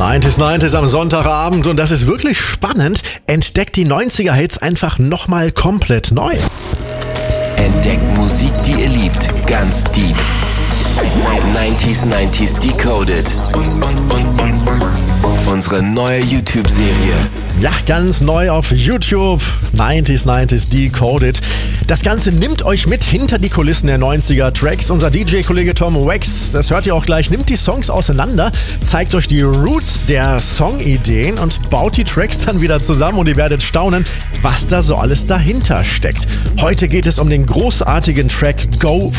90s am Sonntagabend und das ist wirklich spannend. Entdeckt die 90er-Hits einfach nochmal komplett neu. Entdeckt Musik, die ihr liebt, ganz deep. 90s Decoded. Unsere neue YouTube-Serie. Ja, ganz neu auf YouTube. 90s Decoded. Das Ganze nimmt euch mit hinter die Kulissen der 90er-Tracks. Unser DJ-Kollege Tom Wax, das hört ihr auch gleich, nimmt die Songs auseinander, zeigt euch die Roots der Songideen und baut die Tracks dann wieder zusammen und ihr werdet staunen, was da so alles dahinter steckt. Heute geht es um den großartigen Track Go